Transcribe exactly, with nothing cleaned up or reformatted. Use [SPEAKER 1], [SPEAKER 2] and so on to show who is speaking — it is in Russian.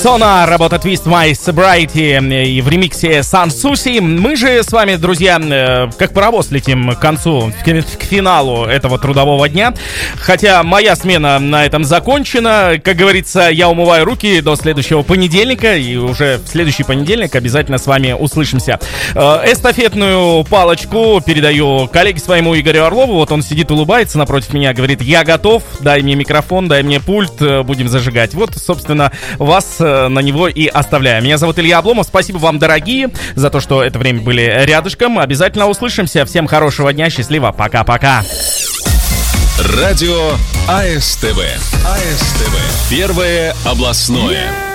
[SPEAKER 1] Сона, работа Twist My Sobriety и в ремиксе Sanssouci. Мы же с вами, друзья, как паровоз летим к концу, к финалу этого трудового дня. Хотя моя смена на этом закончена. Как говорится, я умываю руки до следующего понедельника. И уже в следующий понедельник обязательно с вами услышимся. Эстафетную палочку передаю коллеге своему Игорю Орлову. Вот он сидит, улыбается напротив меня, говорит: я готов, дай мне микрофон, дай мне пульт, будем зажигать. Вот, собственно, вас на него и оставляю. Меня зовут Илья Обломов. Спасибо вам, дорогие, за то, что это время были рядышком. Обязательно услышимся. Всем хорошего дня. Счастливо. Пока-пока.
[SPEAKER 2] Радио АСТВ. АСТВ. Первое областное.